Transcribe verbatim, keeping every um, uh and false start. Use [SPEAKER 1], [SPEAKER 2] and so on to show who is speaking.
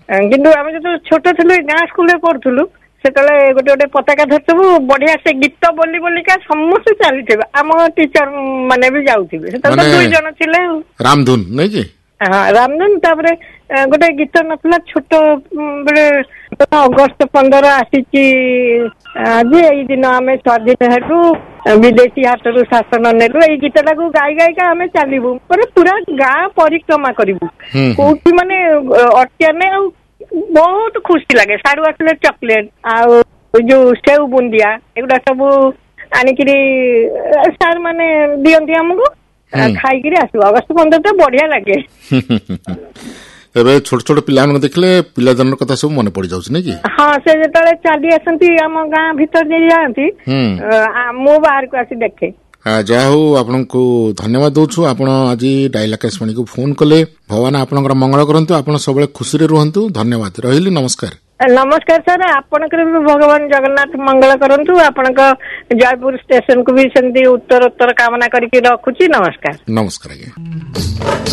[SPEAKER 1] କିନ୍ତୁ ଆମେ ଯେତେବେଳେ ଛୋଟ ଥିଲୁ ଗାଁ ସ୍କୁଲରେ ପଢୁଥିଲୁ ସେତେବେଳେ ଗୋଟେ ଗୋଟେ ପତାକା ଧରିଥିବୁ ବଢିଆ ସେ ଗୀତ ବୋଲି ବୋଲିକା ସମସ୍ତେ ଚାଲିଥିବେ ଆମ ଟିଚର ମାନେ ବି ଯାଉଥିବେ ସେତେବେଳେ ଦୁଇ ଜଣ ଥିଲେ
[SPEAKER 2] ରାମଧୁନ ନାଇଁ କି
[SPEAKER 1] ହଁ ରାମଧୁନ ତାପରେ ଗୋଟେ ଗୀତ ନଥିଲା ଛୋଟ ବେଳେ ଅଗଷ୍ଟ ପନ୍ଦର ଆସିଛି ଯେ ଏଇ ଦିନ ଆମେ ସ୍ୱାଧୀନ ହେଲୁ ବିଦେଶୀ ହାତରୁ ଶାସନ ନେଲୁ ଏଇ ଗୀତଟାକୁ ଗାଇ ଗାଇକା ଆମେ ଚାଲିବୁ ମାନେ ପୁରା ଗାଁ ପରିକ୍ରମା କରିବୁ କୋଉଠି ମାନେ ଅଟକିଆ ଆଉ ବହୁତ ଖୁସି ଲାଗେ ସାଡୁ ଆସିଲେ ଚକୋଲେଟ ଆଉ ଯୋଉ ସେଉ ବୁନ୍ଦିଆ ଏଗୁଡା ସବୁ ଆଣିକିରି ସାର୍ ମାନେ ଦିଅନ୍ତି ଆମକୁ ଖାଇକିରି ଆସିବୁ ଅଗଷ୍ଟ ପନ୍ଦର ଟା ବଢିଆ ଲାଗେ।
[SPEAKER 2] ଏବେ ଛୋଟ ଛୋଟ ପିଲାମାନଙ୍କୁ ଦେଖିଲେ ପିଲାଦିନର କଥା ସବୁ ମନେ ପଡି ଯାଉଛି ନାଇଁ କି
[SPEAKER 1] ହଁ ସେ ଯେତେବେଳେ ଚାଲି ଆସନ୍ତି ଆମ ଗାଁ ଭିତରେ ଦେଇ ଯାଆନ୍ତି ମୁଁ ବାହାରକୁ ଆସି ଦେଖେ।
[SPEAKER 2] ଯାହା ହଉ ଆପଣଙ୍କୁ ଧନ୍ୟବାଦ ଦଉଛୁ ଆପଣ ଆଜି ଡାଇଲ ଆକାଶବାଣୀକୁ ଫୋନ କଲେ ଭଗବାନ ଆପଣଙ୍କର ମଙ୍ଗଳ କରନ୍ତୁ ଆପଣ ସବୁବେଳେ ଖୁସିରେ ରୁହନ୍ତୁ ଧନ୍ୟବାଦ ରହିଲି ନମସ୍କାର।
[SPEAKER 1] ନମସ୍କାର ସାର୍ ଆପଣଙ୍କର ବି ଭଗବାନ ଜଗନ୍ନାଥ ମଙ୍ଗଳ କରନ୍ତୁ ଆପଣଙ୍କ ଜୟପୁର ଷ୍ଟେସନକୁ ବି ସେମିତି ଉତ୍ତର ଉତ୍ତର କାମନା କରିକି ରଖୁଛି ନମସ୍କାର।
[SPEAKER 2] ନମସ୍କାର ଆଜ୍ଞା।